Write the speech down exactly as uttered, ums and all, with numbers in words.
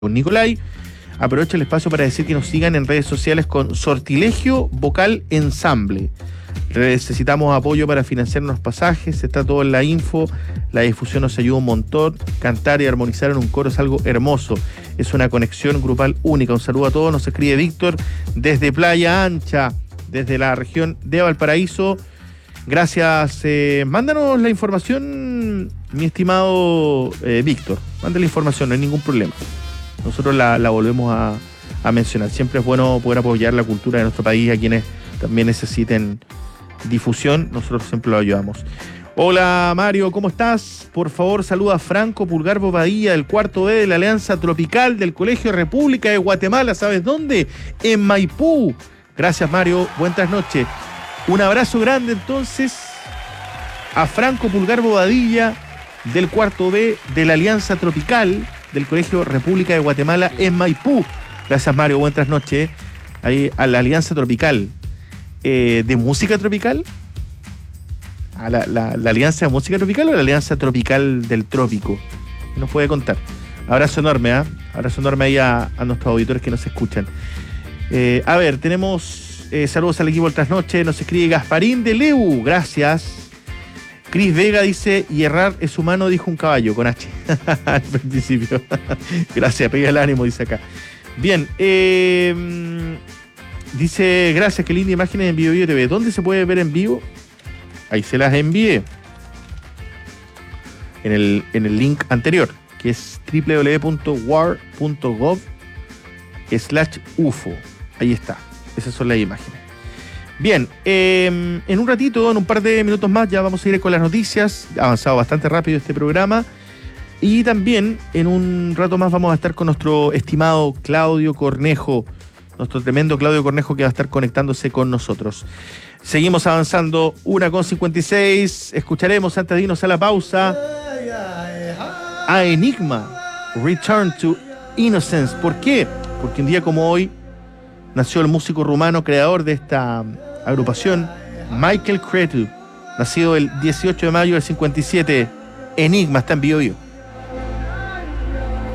con Nicolai. Aprovecho el espacio para decir que nos sigan en redes sociales con Sortilegio Vocal Ensamble. Necesitamos apoyo para financiar unos pasajes, está todo en la info, la difusión nos ayuda un montón, cantar y armonizar en un coro es algo hermoso, es una conexión grupal única. Un saludo a todos, nos escribe Víctor desde Playa Ancha, desde la región de Valparaíso. Gracias, eh, mándanos la información, mi estimado eh, Víctor, manda la información, no hay ningún problema. Nosotros la, la volvemos a, a mencionar. Siempre es bueno poder apoyar la cultura de nuestro país a quienes también necesiten difusión. Nosotros siempre lo ayudamos. Hola Mario, ¿cómo estás? Por favor, saluda a Franco Pulgar Bobadilla del cuarto B de la Alianza Tropical del Colegio República de Guatemala. ¿Sabes dónde? En Maipú. Gracias Mario, buenas noches. Un abrazo grande entonces a Franco Pulgar Bobadilla del cuarto B de la Alianza Tropical del Colegio República de Guatemala en Maipú. Gracias Mario, buenas noches. Ahí a la Alianza Tropical. Eh, ¿De música tropical? ¿A la, la, la Alianza de Música Tropical o la Alianza Tropical del Trópico? Nos puede contar. Abrazo enorme, ¿ah? ¿eh? Abrazo enorme ahí a, a nuestros auditores que nos escuchan. Eh, a ver, tenemos eh, saludos al equipo del Trasnoche. Nos escribe Gasparín de Leu. Gracias. Cris Vega dice, y errar es humano, dijo un caballo, con H. Al principio. Gracias, pega el ánimo, dice acá. Bien, eh, dice, gracias, qué linda imágenes en Vivo Vivo T V. ¿Dónde se puede ver en vivo? Ahí se las envié. En el, en el link anterior, que es doble u doble u doble u punto war punto gov slash u f o. Ahí está. Esas son las imágenes. Bien, eh, en un ratito, en un par de minutos más, ya vamos a ir con las noticias. Ha avanzado bastante rápido este programa. Y también, en un rato más, vamos a estar con nuestro estimado Claudio Cornejo, nuestro tremendo Claudio Cornejo, que va a estar conectándose con nosotros. Seguimos avanzando, una con cincuenta y seis. Escucharemos, antes de irnos a la pausa, a Enigma, Return to Innocence. ¿Por qué? Porque un día como hoy nació el músico rumano creador de esta agrupación, Michael Cretu, nacido el dieciocho de mayo del cincuenta y siete. Enigma está en Vivo Vivo.